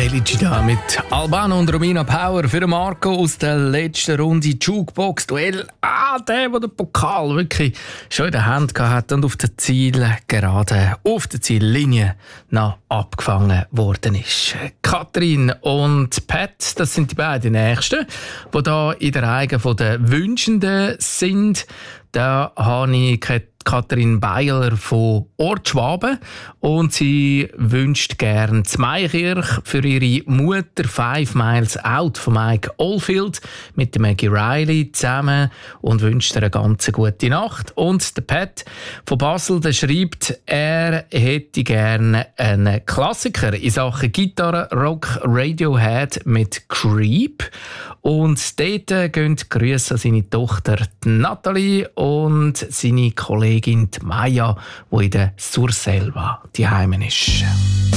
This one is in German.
Elici da mit Albano und Romina Power für Marco aus der letzten Runde Jukebox-Duell. Der den Pokal wirklich schon in der Hand hatte und auf der Zielgerade, auf der Ziellinie noch abgefangen worden ist. Katrin und Pat, das sind die beiden Nächsten, die da in der Reihe der Wünschenden sind. Da habe ich Katrin Beiler von Ort Schwaben und sie wünscht gern Zweikirch für ihre Mutter 5 Miles Out von Mike Oldfield mit Maggie Riley zusammen und wünscht ihr eine ganz gute Nacht. Und der Pat von Basel, der schreibt, er hätte gerne einen Klassiker in Sachen Gitarre, Rock, Radiohead mit Creep. Und dort gehen Grüße an seine Tochter Nathalie und seine Kollegin Maya, die in der Surselva daheim ist.